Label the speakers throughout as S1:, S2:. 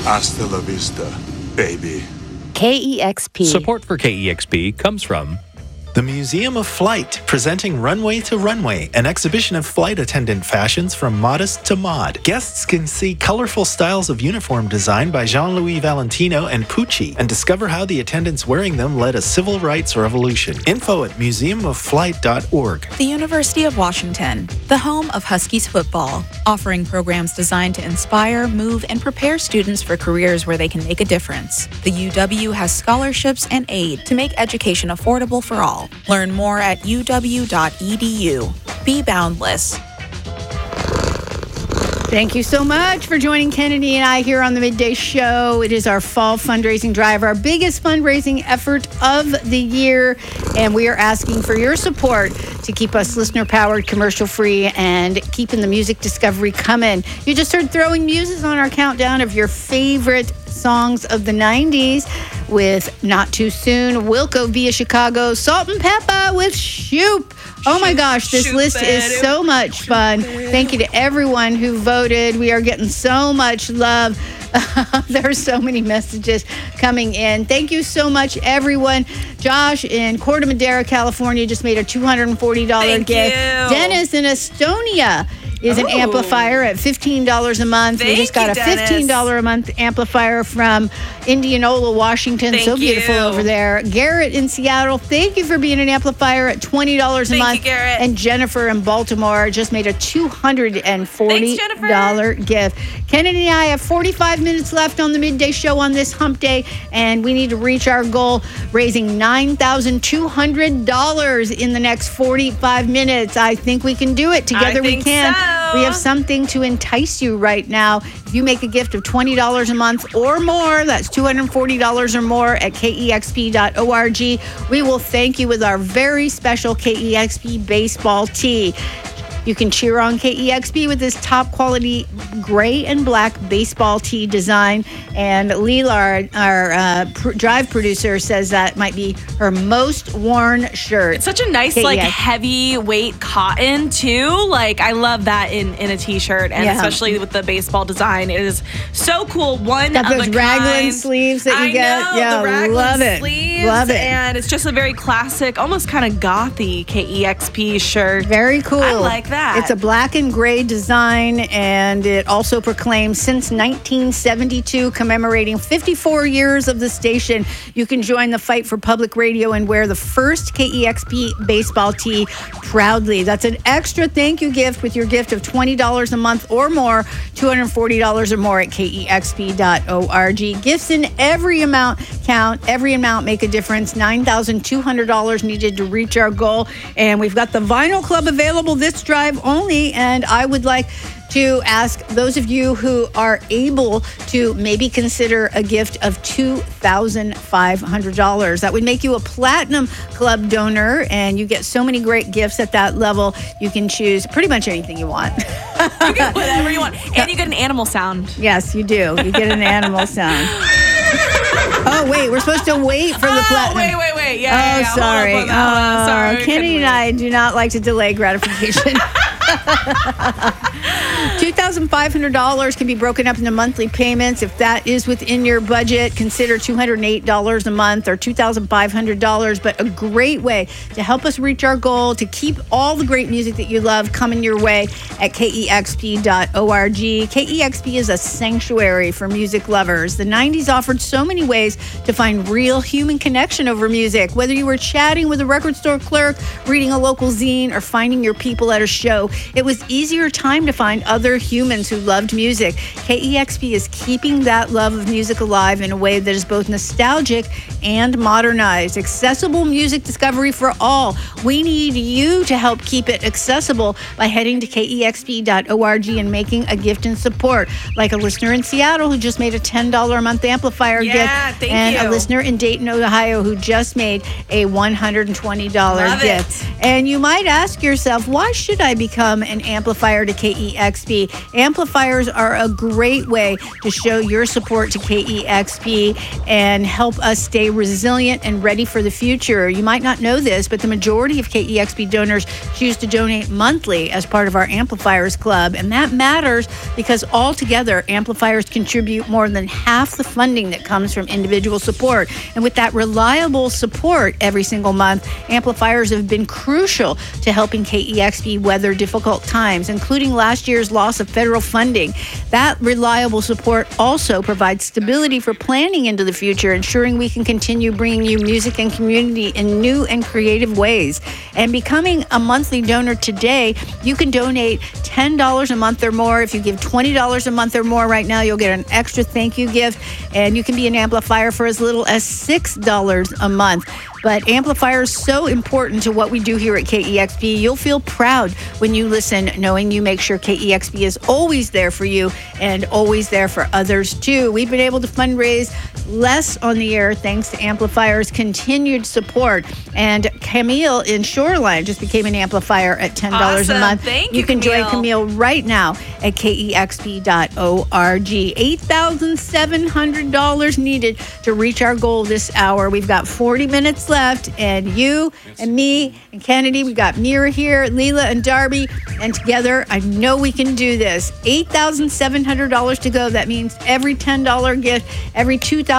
S1: Hasta la vista, baby.
S2: KEXP.
S3: Support for KEXP comes from
S4: the Museum of Flight, presenting Runway to Runway, an exhibition of flight attendant fashions from modest to mod. Guests can see colorful styles of uniform design by Jean-Louis Valentino and Pucci and discover how the attendants wearing them led a civil rights revolution. Info at museumofflight.org.
S5: The University of Washington, the home of Huskies football, offering programs designed to inspire, move, and prepare students for careers where they can make a difference. The UW has scholarships and aid to make education affordable for all. Learn more at uw.edu. Be boundless.
S6: Thank you so much for joining Kennedy and I here on the Midday Show. It is our fall fundraising drive, our biggest fundraising effort of the year, and we are asking for your support to keep us listener-powered, commercial-free, and keeping the music discovery coming. You just heard Throwing Muses on our countdown of your favorite songs of the 90s with Not Too Soon, Wilco via Chicago, Salt and Peppa with Shoop. Oh my gosh, this list is so much fun. Thank you to everyone who voted. We are getting so much love. There are so many messages coming in. Thank you so much, everyone. Josh in Corte Madera, California, just made a $240 gift. Dennis in Estonia is an amplifier at $15 a month. We just got a $15 a month amplifier from Indianola, Washington. So beautiful over there. Garrett in Seattle, thank you for being an amplifier at $20 a month.
S7: Thank you, Garrett.
S6: And Jennifer in Baltimore just made a $240 gift. Kennedy and I have 45 minutes left on the Midday Show on this hump day, and we need to reach our goal, raising $9,200 in the next 45 minutes. I think we can do it. Together we can.
S7: So.
S6: We have something to entice you right now. If you make a gift of $20 a month or more, that's $240 or more at KEXP.org. We will thank you with our very special KEXP baseball tee. You can cheer on KEXP with this top quality gray and black baseball tee design. And Leela, our drive producer, says that might be her most worn shirt.
S7: It's such a nice, like, heavyweight cotton, too. Like, I love that in a t-shirt, and especially with the baseball design. It is so cool. One of
S6: those raglan sleeves that you get.
S7: The raglan sleeves.
S6: Love it.
S7: And it's just a very classic, almost kind of gothy KEXP shirt.
S6: Very cool.
S7: I like that.
S6: It's a black and gray design, and it also proclaims since 1972, commemorating 54 years of the station. You can join the fight for public radio and wear the first KEXP baseball tee proudly. That's an extra thank you gift with your gift of $20 a month or more, $240 or more at KEXP.org. Gifts in every amount count. Every amount make a difference. $9,200 needed to reach our goal. And we've got the Vinyl Club available this drive only. And I would like to ask those of you who are able to maybe consider a gift of $2,500. That would make you a Platinum Club donor, and you get so many great gifts at that level. You can choose pretty much anything you want.
S7: You get whatever you want. And you get an animal sound.
S6: Yes, you do. You get an animal sound. Oh, wait, we're supposed to wait for the Platinum.
S7: Wait. Yeah.
S6: Sorry.
S7: Sorry.
S6: Kenny and I do not like to delay gratification. $2,500 can be broken up into monthly payments. If that is within your budget, consider $208 a month or $2,500. But a great way to help us reach our goal, to keep all the great music that you love coming your way at KEXP.org. KEXP is a sanctuary for music lovers. The 90s offered so many ways to find real human connection over music. Whether you were chatting with a record store clerk, reading a local zine, or finding your people at a show, it was easier time to find other humans who loved music. KEXP is keeping that love of music alive in a way that is both nostalgic and modernized. Accessible music discovery for all. We need you to help keep it accessible by heading to KEXP.org and making a gift in support. Like a listener in Seattle who just made a $10 a month amplifier gift. And a listener in Dayton, Ohio who just made a $120 gift. And you might ask yourself, why should I become an amplifier to KEXP? KEXP. Amplifiers are a great way to show your support to KEXP and help us stay resilient and ready for the future. You might not know this, but the majority of KEXP donors choose to donate monthly as part of our Amplifiers Club. And that matters because altogether, amplifiers contribute more than half the funding that comes from individual support. And with that reliable support every single month, amplifiers have been crucial to helping KEXP weather difficult times, including last year's loss of federal funding. That reliable support also provides stability for planning into the future, ensuring we can continue bringing you music and community in new and creative ways. And becoming a monthly donor today, you can donate $10 a month or more. If you give $20 a month or more right now, you'll get an extra thank you gift, and you can be an amplifier for as little as $6 a month. But amplifier is so important to what we do here at KEXP. You'll feel proud when you listen, knowing you make sure KEXP is always there for you and always there for others too. We've been able to fundraise less on the air thanks to amplifiers' continued support. And Camille in Shoreline just became an amplifier at $10 a month.
S7: Thank you,
S6: You can
S7: Camille.
S6: join Camille right now at KEXP.org. $8,700 needed to reach our goal this hour. We've got 40 minutes left, and you and me and Kennedy, we've got Mira here, Leela and Darby, and together I know we can do this. $8,700 to go. That means every $10 gift, every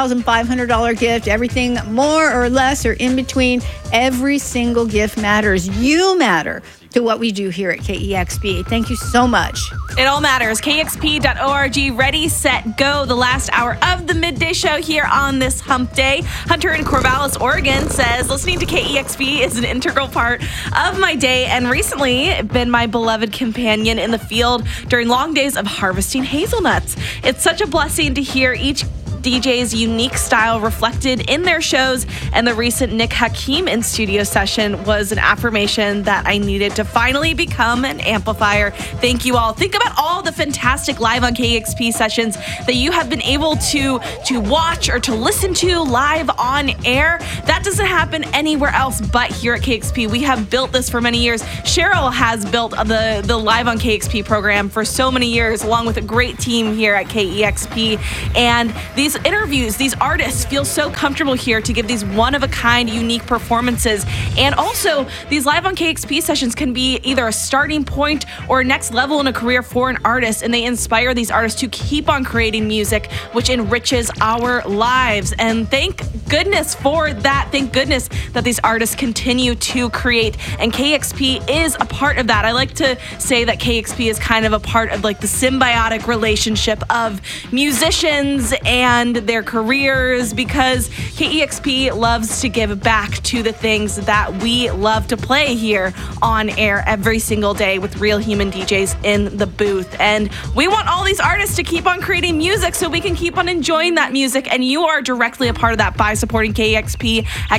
S6: $2,500 gift, everything more or less or in between, every single gift matters. You matter to what we do here at KEXP. Thank you so much.
S7: It all matters. KEXP.org. Ready, set, go. The last hour of the midday show here on this hump day. Hunter in Corvallis, Oregon says, listening to KEXP is an integral part of my day and recently been my beloved companion in the field during long days of harvesting hazelnuts. It's such a blessing to hear each DJ's unique style reflected in their shows, and the recent Nick Hakim in studio session was an affirmation that I needed to finally become an amplifier. Thank you all. Think about all the fantastic live on KEXP sessions that you have been able to watch or to listen to live on air. That doesn't happen anywhere else but here at KEXP. We have built this for many years. Cheryl has built the live on KEXP program for so many years, along with a great team here at KEXP. And these interviews, these artists feel so comfortable here to give these one-of-a-kind, unique performances. And also, these live on KEXP sessions can be either a starting point or a next level in a career for an artist, and they inspire these artists to keep on creating music, which enriches our lives. And thank goodness for that. Thank goodness that these artists continue to create, and KEXP is a part of that. I like to say that KEXP is kind of a part of like the symbiotic relationship of musicians and their careers, because KEXP loves to give back to the things that we love to play here on air every single day with real human DJs in the booth. And we want all these artists to keep on creating music so we can keep on enjoying that music, and you are directly a part of that by supporting KEXP at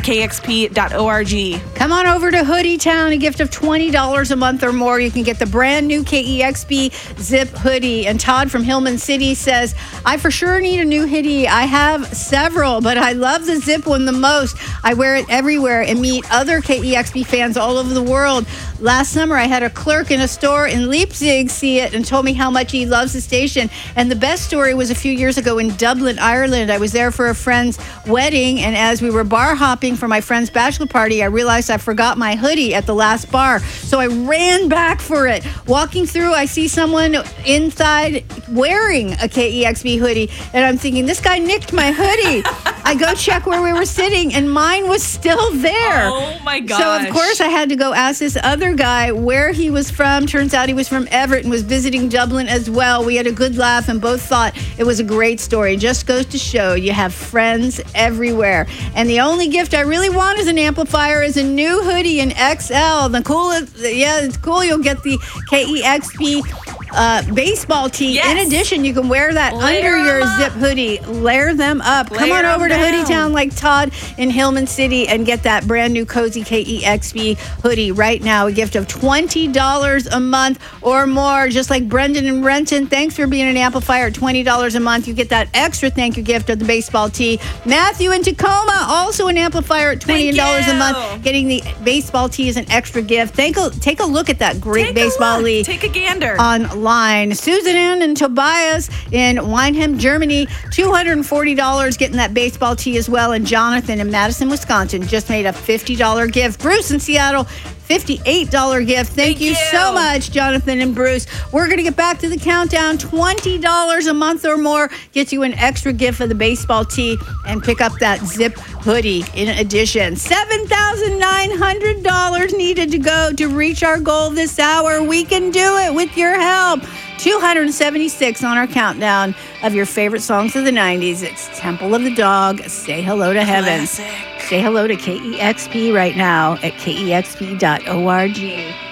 S7: KEXP.org.
S6: Come on over to Hoodie Town, a gift of $20 a month or more. You can get the brand new KEXP Zip hoodie. And Todd from Hillman City says, I for sure need a new hoodie. I have several, but I love the Zip one the most. I wear it everywhere and meet other KEXP fans all over the world. Last summer, I had a clerk in a store in Leipzig see it and told me how much he loves the station. And the best story was a few years ago in Dublin, Ireland. I was there for a friend's wedding, and as we were bar hopping for my friend's bachelor party, I realized I forgot my hoodie at the last bar. So I ran back for it. Walking through, I see someone inside wearing a KEXP hoodie, and I'm thinking, this guy nicked my hoodie. I go check where we were sitting, and mine was still there.
S7: Oh my gosh.
S6: So of course I had to go ask this other guy where he was from. Turns out he was from Everett and was visiting Dublin as well. We had a good laugh and both thought it was a great story. Just goes to show you have friends everywhere. And the only gift I really want as an amplifier is a new hoodie in XL. The coolest, yeah, it's cool. You'll get the KEXP baseball tee.
S7: Yes.
S6: In addition, you can wear that
S7: Layer
S6: under your
S7: them up.
S6: Zip hoodie. Layer them up. Come
S7: Layer
S6: on over to
S7: them
S6: Hoodie
S7: down.
S6: Town like Todd in Hillman City and get that brand new cozy KEXP hoodie right now. A gift of $20 a month or more. Just like Brendan and Renton, thanks for being an amplifier at $20 a month. You get that extra thank you gift of the baseball tee. Matthew in Tacoma, also an amplifier at $20 a month. Getting the baseball tee is an extra gift. Take a look at that great baseball league
S7: Take a gander
S6: on line. Susan Ann and Tobias in Weinheim, Germany, $240 getting that baseball tee as well. And Jonathan in Madison, Wisconsin just made a $50 gift. Bruce in Seattle, $58 gift. Thank you so much, Jonathan and Bruce. We're going to get back to the countdown. $20 a month or more gets you an extra gift of the baseball tee and pick up that zip hoodie in addition. $7,900 needed to go to reach our goal this hour. We can do it with your help. 276 on our countdown of your favorite songs of the 90s. It's Temple of the Dog, Say Hello to Heaven. Say hello to KEXP right now at kexp.org.